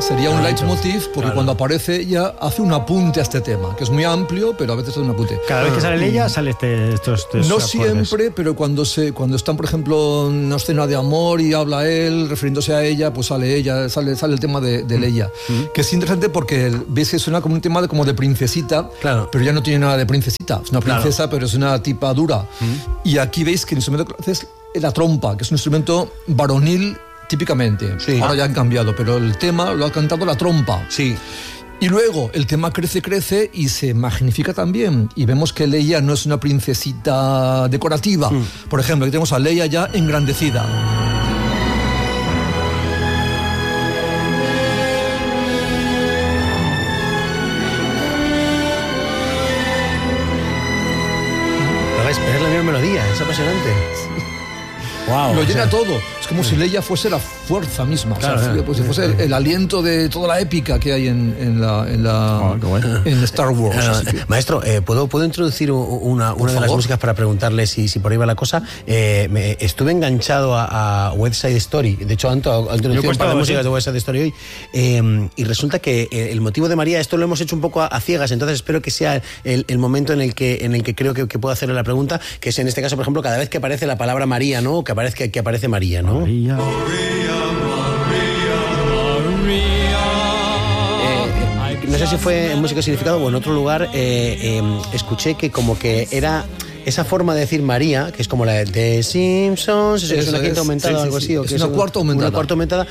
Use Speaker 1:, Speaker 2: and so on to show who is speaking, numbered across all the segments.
Speaker 1: Sería un leitmotiv porque cuando aparece ella hace un apunte a este tema, que es muy amplio, pero a veces hace un apunte.
Speaker 2: Cada vez que sale ella, sale estos
Speaker 1: no
Speaker 2: acordes.
Speaker 1: siempre, pero cuando están, por ejemplo, en una escena de amor y habla él, refiriéndose a ella, pues sale el tema de Leia. Que es interesante porque ves que suena como un tema como de princesita, pero ya no tiene nada de princesita. Es una princesa, pero es una tipa dura. Y aquí veis que el instrumento que hace es la trompa, que es un instrumento varonil típicamente. Sí. Ahora ya han cambiado, pero el tema lo ha cantado la trompa.
Speaker 3: Sí.
Speaker 1: Y luego el tema crece y se magnifica también. Y vemos que Leia no es una princesita decorativa. Por ejemplo, aquí tenemos a Leia ya engrandecida.
Speaker 3: Es la misma melodía, es apasionante.
Speaker 1: Wow, lo llena todo. Es como si Leia fuese la fuerza misma. Claro, si fuese el aliento de toda la épica que hay en Star Wars.
Speaker 3: Maestro, ¿puedo introducir una de las músicas para preguntarle si por ahí va la cosa? Estuve enganchado a West Side Story. De hecho, Anto introducido un par de músicas de West Side Story hoy. Y resulta que el motivo de María, esto lo hemos hecho un poco a ciegas, entonces espero que sea el momento en el que creo que puedo hacerle la pregunta, que es en este caso, por ejemplo, cada vez que aparece la palabra María, ¿no? Que aparece María, ¿no?
Speaker 2: María.
Speaker 3: No sé si fue en Música Significado o en otro lugar, escuché que como que era esa forma de decir María, que es como la de The Simpsons, es una quinta aumentada o algo así.
Speaker 1: Es una cuarta aumentada.
Speaker 3: Una cuarta aumentada.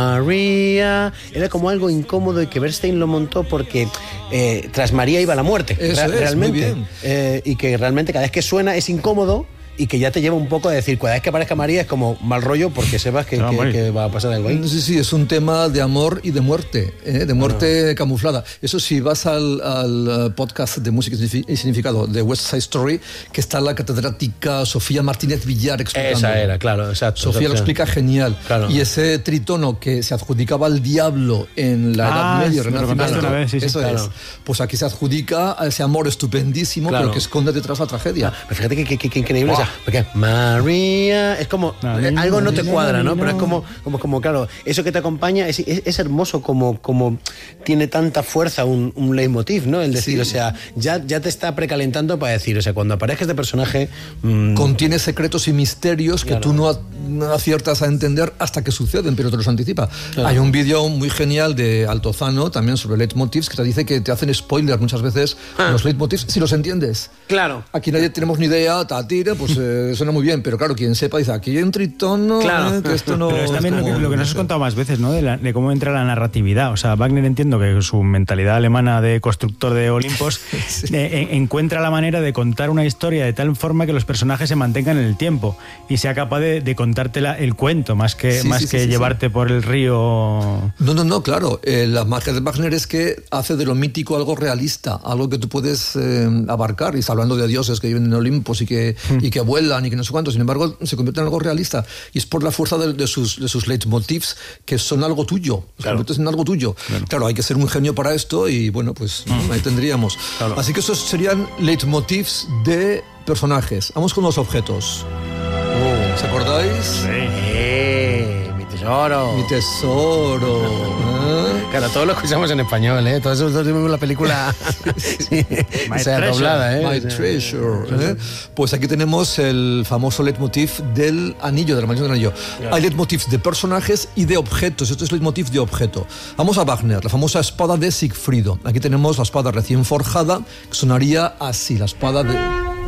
Speaker 3: María. Era como algo incómodo y que Bernstein lo montó porque tras María iba la muerte. Realmente.
Speaker 1: Muy bien.
Speaker 3: Y que realmente cada vez que suena es incómodo. Y que ya te lleva un poco a decir, cada vez que aparezca María es como mal rollo porque sepas que va a pasar algo ahí.
Speaker 1: Sí, es un tema de amor y de muerte, camuflada. Eso sí, vas al podcast de Música y Significado de West Side Story, que está la catedrática Sofía Martínez Villar explicando.
Speaker 3: Esa era, claro, exacto.
Speaker 1: Sofía lo explica genial. Claro. Y ese tritono que se adjudicaba al diablo en la Edad Media, Renacimiento, eso es. Pues aquí se adjudica a ese amor estupendísimo, pero que esconde detrás la tragedia.
Speaker 3: Pero fíjate que increíble esa. Porque María es como algo no te cuadra, ¿no? Pero es como claro, eso que te acompaña es hermoso como tiene tanta fuerza un leitmotiv, ¿no? El decir, o sea, ya te está precalentando para decir, o sea, cuando aparezca este personaje
Speaker 1: contiene secretos y misterios que tú no aciertas a entender hasta que suceden, pero te los anticipa. Claro. Hay un vídeo muy genial de Altozano también sobre leitmotivs que te dice que te hacen spoilers muchas veces los leitmotivs si los entiendes.
Speaker 3: Claro.
Speaker 1: Aquí nadie tenemos ni idea, pues suena muy bien, pero claro, quien sepa dice, aquí hay un tritono, que esto no...
Speaker 2: Pero es también lo que nos has contado más veces, ¿no? De cómo entra la narratividad. O sea, Wagner, entiendo que su mentalidad alemana de constructor de Olimpos encuentra la manera de contar una historia de tal forma que los personajes se mantengan en el tiempo y sea capaz de contártela el cuento, más que llevarte por el río...
Speaker 1: No, claro. La magia de Wagner es que hace de lo mítico algo realista, algo que tú puedes abarcar, y está hablando de dioses que viven en Olimpos y que vuelan y que no sé cuánto, sin embargo se convierte en algo realista y es por la fuerza de sus leitmotivs que son algo tuyo, se convierten en algo tuyo. Claro, hay que ser un genio para esto y bueno, pues ahí tendríamos. Claro. Así que esos serían leitmotivs de personajes. Vamos con los objetos. ¿Os acordáis?
Speaker 3: Sí. Mi tesoro. Claro, todos lo escuchamos en español, ¿eh? Todos vimos la película doblada, ¿eh?
Speaker 1: My Treasure. Pues aquí tenemos el famoso leitmotiv del anillo, de la maldición del anillo. Claro. Hay leitmotivs de personajes y de objetos. Esto es leitmotiv de objeto. Vamos a Wagner, la famosa espada de Sigfrido. Aquí tenemos la espada recién forjada, que sonaría así, la espada de...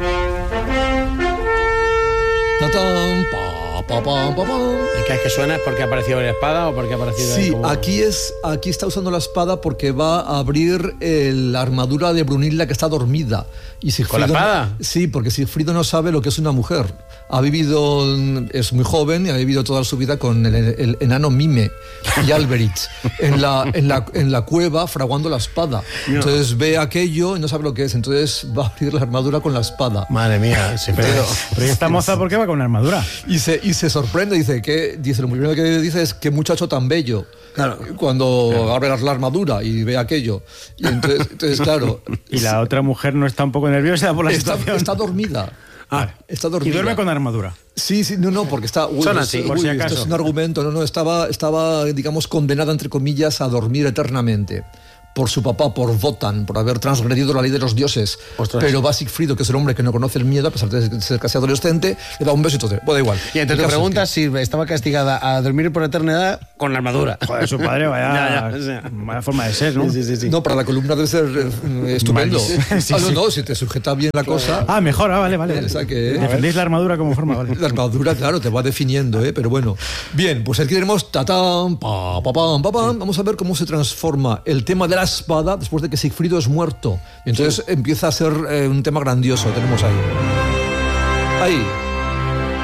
Speaker 1: ¡Tatán!
Speaker 3: ¿Cada vez que suena es porque ha aparecido la espada o porque ha aparecido...?
Speaker 1: Sí, aquí está usando la espada porque va a abrir la armadura de Brunilda que está dormida. Y
Speaker 3: ¿Con la espada?
Speaker 1: Sí, porque Sigfrido no sabe lo que es una mujer. Es muy joven y ha vivido toda su vida con el enano Mime y Alberich en la cueva fraguando la espada. Entonces ve aquello y no sabe lo que es. Entonces va a abrir la armadura con la espada.
Speaker 3: Madre mía,
Speaker 2: pero esta moza, ¿por qué va con una armadura?
Speaker 1: Y se sorprende, dice lo primero que dice es qué muchacho tan bello. Claro. Cuando abre la armadura y ve aquello. Y entonces claro.
Speaker 2: ¿Y la otra mujer no está un poco nerviosa por la situación?
Speaker 1: Está dormida. Está dormida.
Speaker 2: Y duerme con armadura.
Speaker 1: Sí, no, porque está...
Speaker 3: Son así,
Speaker 2: por si acaso.
Speaker 1: Esto es un argumento, estaba, digamos, condenada, entre comillas, a dormir eternamente. Por su papá, por Wotan, por haber transgredido la ley de los dioses.
Speaker 3: Ostras.
Speaker 1: Pero va Sigfrido, que es el hombre que no conoce el miedo, a pesar de ser casi adolescente, le da un beso y todo. Da igual.
Speaker 3: Y entonces te preguntas si estaba castigada a dormir por eternidad con la armadura.
Speaker 2: Joder, su padre, vaya forma de ser, ¿no?
Speaker 3: Sí.
Speaker 1: No, para la columna debe ser estupendo.
Speaker 2: Sí,
Speaker 1: No, si te sujeta bien la cosa...
Speaker 2: Mejor, vale.
Speaker 1: O sea que,
Speaker 2: Defendéis la armadura como forma, vale.
Speaker 1: La armadura, claro, te va definiendo, pero bueno. Bien, pues aquí tenemos tatán, pa, pa, pam, pa, pam. Vamos a ver cómo se transforma el tema de la espada después de que Sigfrido es muerto. Y entonces empieza a ser un tema grandioso. Tenemos ahí.